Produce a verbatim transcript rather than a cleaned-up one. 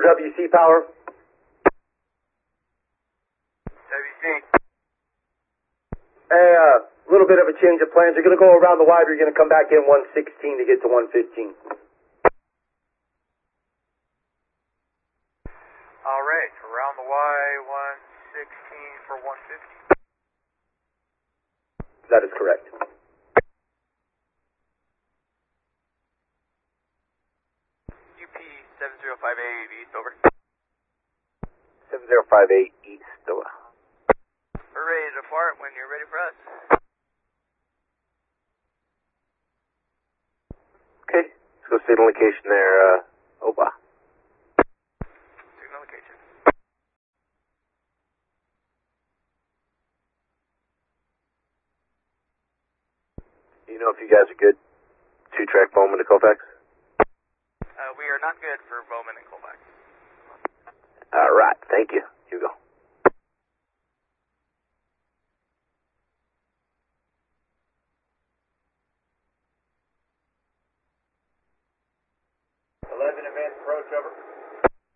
W C power. W C. Hey, a uh, little bit of a change of plans. You're going to go around the Y, or you're going to come back in one sixteen to get to one fifteen. All right, around the Y, one sixteen for one fifty. That is correct. U P seven zero five eight East, over. seven zero five eight East, over. We're ready to depart when you're ready for us. Okay, let's go signal location there, uh, over. Signal location. You know if you guys are good? Two-track Bowman to Colfax? Uh, we are not good for Bowman and Colfax. Alright, thank you. You go. eleven advance approach, over.